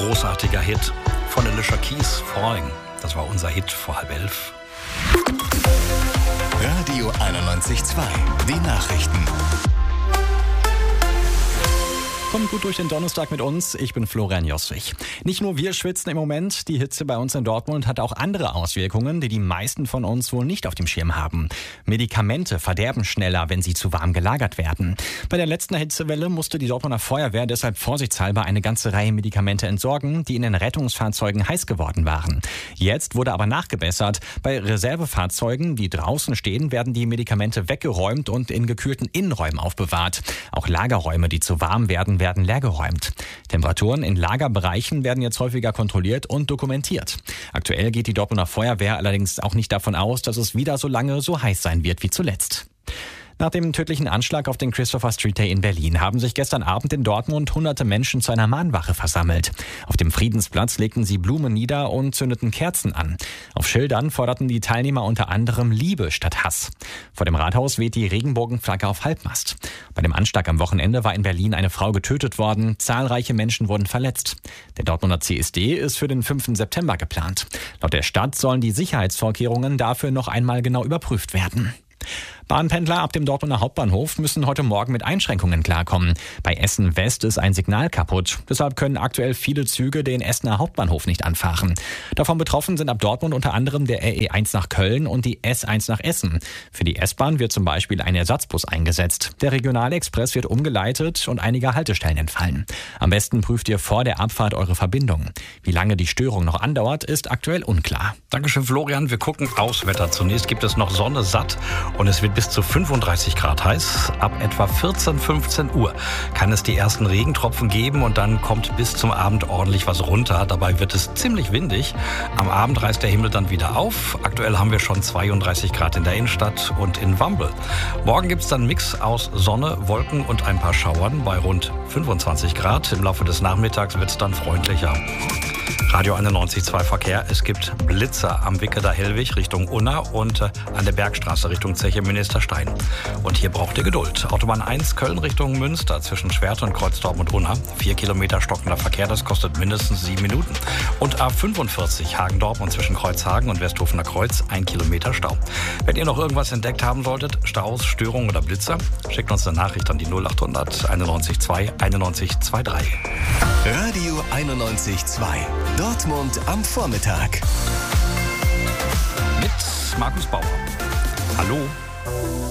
großartiger Hit von Alicia Keys, Falling. Das war unser Hit vor 10:30. Radio 91.2, die Nachrichten. Kommt gut durch den Donnerstag mit uns. Ich bin Florian Joswig. Nicht nur wir schwitzen im Moment. Die Hitze bei uns in Dortmund hat auch andere Auswirkungen, die die meisten von uns wohl nicht auf dem Schirm haben. Medikamente verderben schneller, wenn sie zu warm gelagert werden. Bei der letzten Hitzewelle musste die Dortmunder Feuerwehr deshalb vorsichtshalber eine ganze Reihe Medikamente entsorgen, die in den Rettungsfahrzeugen heiß geworden waren. Jetzt wurde aber nachgebessert. Bei Reservefahrzeugen, die draußen stehen, werden die Medikamente weggeräumt und in gekühlten Innenräumen aufbewahrt. Auch Lagerräume, die zu warm werden leergeräumt. Temperaturen in Lagerbereichen werden jetzt häufiger kontrolliert und dokumentiert. Aktuell geht die Dortmunder Feuerwehr allerdings auch nicht davon aus, dass es wieder so lange so heiß sein wird wie zuletzt. Nach dem tödlichen Anschlag auf den Christopher Street Day in Berlin haben sich gestern Abend in Dortmund hunderte Menschen zu einer Mahnwache versammelt. Auf dem Friedensplatz legten sie Blumen nieder und zündeten Kerzen an. Auf Schildern forderten die Teilnehmer unter anderem Liebe statt Hass. Vor dem Rathaus weht die Regenbogenflagge auf Halbmast. Bei dem Anschlag am Wochenende war in Berlin eine Frau getötet worden. Zahlreiche Menschen wurden verletzt. Der Dortmunder CSD ist für den 5. September geplant. Laut der Stadt sollen die Sicherheitsvorkehrungen dafür noch einmal genau überprüft werden. Bahnpendler ab dem Dortmunder Hauptbahnhof müssen heute Morgen mit Einschränkungen klarkommen. Bei Essen West ist ein Signal kaputt. Deshalb können aktuell viele Züge den Essener Hauptbahnhof nicht anfahren. Davon betroffen sind ab Dortmund unter anderem der RE1 nach Köln und die S1 nach Essen. Für die S-Bahn wird zum Beispiel ein Ersatzbus eingesetzt. Der Regionalexpress wird umgeleitet und einige Haltestellen entfallen. Am besten prüft ihr vor der Abfahrt eure Verbindung. Wie lange die Störung noch andauert, ist aktuell unklar. Dankeschön, Florian. Wir gucken aufs Wetter. Zunächst gibt es noch Sonne satt und es wird bis zu 35 Grad heiß. Ab etwa 14, 15 Uhr kann es die ersten Regentropfen geben und dann kommt bis zum Abend ordentlich was runter. Dabei wird es ziemlich windig. Am Abend reißt der Himmel dann wieder auf. Aktuell haben wir schon 32 Grad in der Innenstadt und in Wambel. Morgen gibt es dann einen Mix aus Sonne, Wolken und ein paar Schauern bei rund 25 Grad. Im Laufe des Nachmittags wird es dann freundlicher. Radio 91.2 Verkehr. Es gibt Blitzer am Wicketer Hellwig Richtung Unna und an der Bergstraße Richtung Zeche Ministerstein. Und hier braucht ihr Geduld. Autobahn 1 Köln Richtung Münster zwischen Schwert und Kreuz Dortmund Unna. 4 Kilometer stockender Verkehr, das kostet mindestens 7 Minuten. Und A45 Hagen-Dortmund zwischen Kreuzhagen und Westhofener Kreuz 1 Kilometer Stau. Wenn ihr noch irgendwas entdeckt haben solltet, Staus, Störungen oder Blitzer, schickt uns eine Nachricht an die 0800 91.2 91.23. Radio 91.2, Dortmund am Vormittag. Mit Markus Bauer. Hallo.